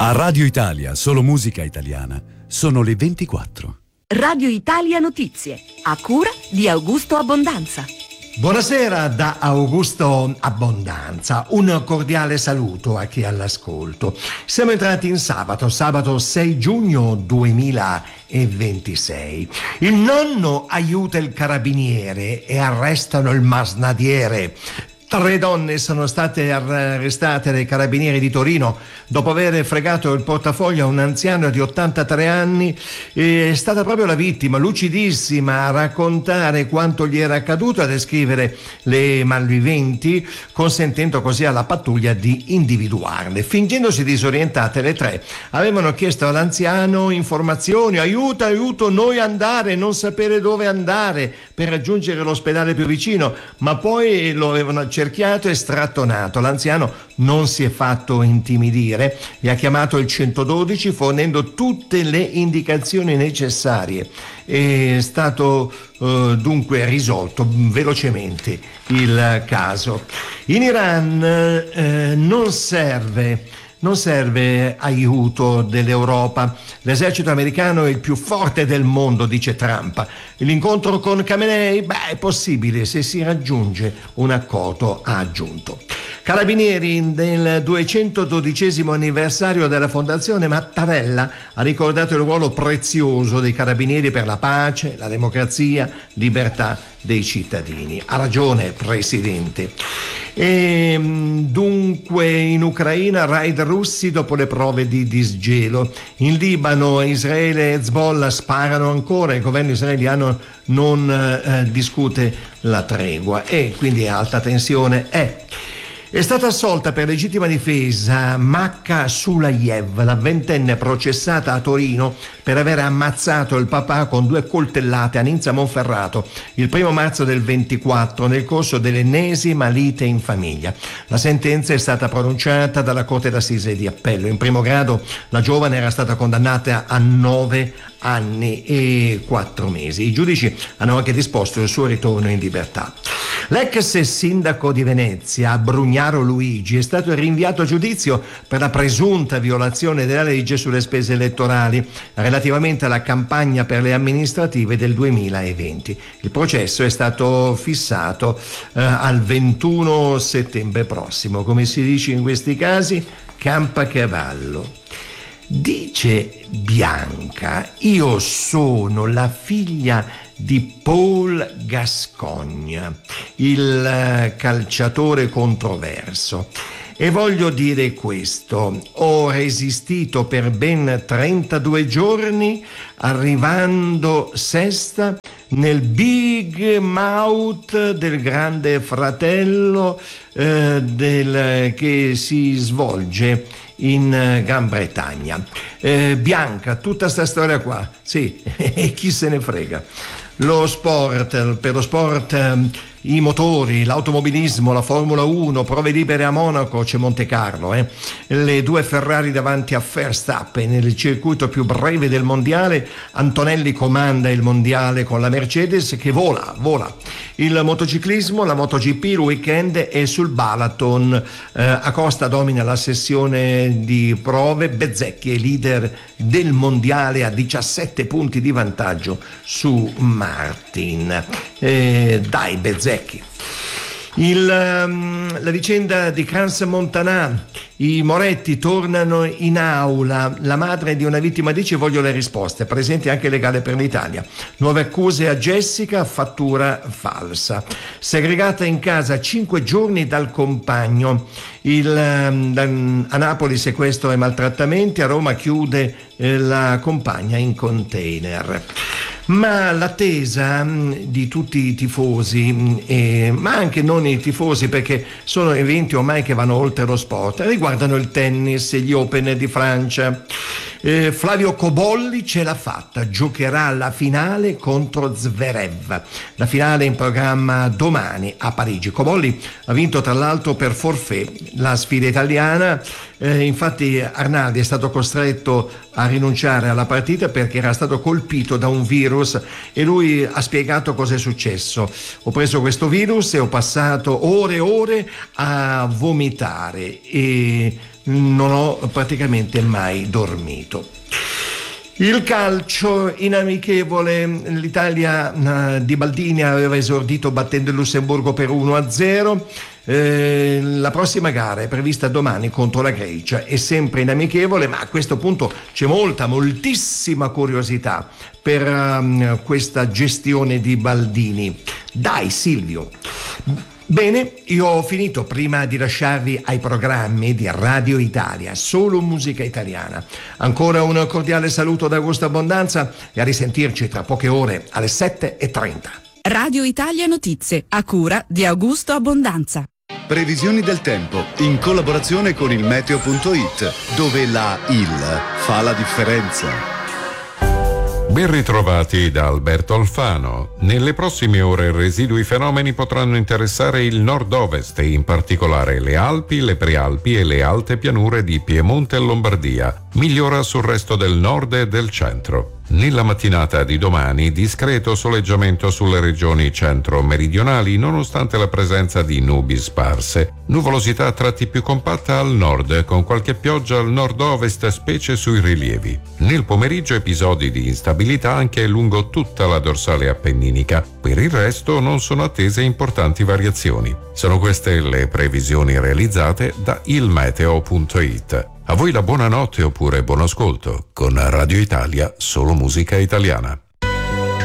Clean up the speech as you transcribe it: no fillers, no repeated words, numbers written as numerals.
A Radio Italia, solo musica italiana, sono le 24. Radio Italia Notizie, a cura di Augusto Abbondanza. Buonasera da Augusto Abbondanza, un cordiale saluto a chi è all'ascolto. Siamo entrati in sabato 6 giugno 2026. Il nonno aiuta il carabiniere e arrestano il masnadiere. 3 donne sono state arrestate dai carabinieri di Torino dopo aver fregato il portafoglio a un anziano di 83 anni. È stata proprio la vittima, lucidissima, a raccontare quanto gli era accaduto, a descrivere le malviventi, consentendo così alla pattuglia di individuarle. Fingendosi disorientate, le 3 avevano chiesto all'anziano informazioni: aiuto, noi andare, non sapere dove andare per raggiungere l'ospedale più vicino, ma poi lo avevano cerchiato e strattonato. L'anziano non si è fatto intimidire e ha chiamato il 112 fornendo tutte le indicazioni necessarie. È stato dunque risolto velocemente il caso. In Iran non serve aiuto dell'Europa. L'esercito americano è il più forte del mondo, dice Trump. L'incontro con Khamenei? È possibile se si raggiunge un accordo, ha aggiunto. Carabinieri, nel 212° anniversario della Fondazione Mattarella, ha ricordato il ruolo prezioso dei carabinieri per la pace, la democrazia, libertà dei cittadini. Ha ragione, Presidente. E dunque in Ucraina raid russi dopo le prove di disgelo. In Libano Israele e Hezbollah sparano ancora, il governo israeliano non discute la tregua e quindi alta tensione È stata assolta per legittima difesa Makka Sulayev, la ventenne processata a Torino per aver ammazzato il papà con 2 coltellate a Ninza Monferrato il 1° marzo del 24 nel corso dell'ennesima lite in famiglia. La sentenza è stata pronunciata dalla Corte d'Assise di Appello. In primo grado la giovane era stata condannata a 9 anni e 4 mesi. I giudici hanno anche disposto il suo ritorno in libertà. L'ex sindaco di Venezia, Brugnaro Luigi, è stato rinviato a giudizio per la presunta violazione della legge sulle spese elettorali relativamente alla campagna per le amministrative del 2020. Il processo è stato fissato al 21 settembre prossimo. Come si dice in questi casi, campacavallo. Dice Bianca: io sono la figlia di Paul Gascogne, il calciatore controverso. E voglio dire questo: ho resistito per ben 32 giorni, arrivando sesta nel Big Mouth del Grande Fratello che si svolge in Gran Bretagna. Bianca, tutta sta storia qua, sì, e chi se ne frega. Lo sport, per lo sport, i motori, l'automobilismo, la Formula 1, prove libere a Monaco, c'è Monte Carlo, le 2 Ferrari davanti a Verstappen nel circuito più breve del mondiale. Antonelli comanda il mondiale con la Mercedes che vola. Il motociclismo, la MotoGP, il weekend è sul Balaton. Acosta domina la sessione di prove. Bezzecchi è leader del mondiale a 17 punti di vantaggio su Martin. Dai Bezzecchi. La vicenda di Crans-Montana, i Moretti tornano in aula, la madre di una vittima dice: voglio le risposte, presenti anche Legale per l'Italia. Nuove accuse a Jessica, fattura falsa. Segregata in casa 5 giorni dal compagno. A Napoli sequestro e maltrattamenti, a Roma chiude la compagna in container. Ma l'attesa di tutti i tifosi, ma anche non i tifosi, perché sono eventi ormai che vanno oltre lo sport, riguardano il tennis e gli Open di Francia. Flavio Cobolli ce l'ha fatta, giocherà la finale contro Zverev. La finale in programma domani a Parigi. Cobolli ha vinto tra l'altro per forfait la sfida italiana. Infatti Arnaldi è stato costretto a rinunciare alla partita perché era stato colpito da un virus e lui ha spiegato cosa è successo. Ho preso questo virus e ho passato ore e ore a vomitare e non ho praticamente mai dormito. Il calcio in amichevole, l'Italia di Baldini aveva esordito battendo il Lussemburgo per 1-0. La prossima gara è prevista domani contro la Grecia, è sempre in amichevole, ma a questo punto c'è moltissima curiosità per questa gestione di Baldini. Dai Silvio! Bene, io ho finito. Prima di lasciarvi ai programmi di Radio Italia, solo musica italiana. Ancora un cordiale saluto da Augusto Abbondanza e a risentirci tra poche ore alle 7:30. Radio Italia Notizie, a cura di Augusto Abbondanza. Previsioni del tempo in collaborazione con il meteo.it, dove la IL fa la differenza. Ben ritrovati da Alberto Alfano. Nelle prossime ore residui fenomeni potranno interessare il nord-ovest e in particolare le Alpi, le Prealpi e le alte pianure di Piemonte e Lombardia. Migliora sul resto del nord e del centro. Nella mattinata di domani discreto soleggiamento sulle regioni centro-meridionali nonostante la presenza di nubi sparse. Nuvolosità a tratti più compatta al nord con qualche pioggia al nord-ovest specie sui rilievi. Nel pomeriggio episodi di instabilità anche lungo tutta la dorsale appenninica. Per il resto non sono attese importanti variazioni. Sono queste le previsioni realizzate da ilmeteo.it. A voi la buonanotte oppure buon ascolto con Radio Italia, solo musica italiana.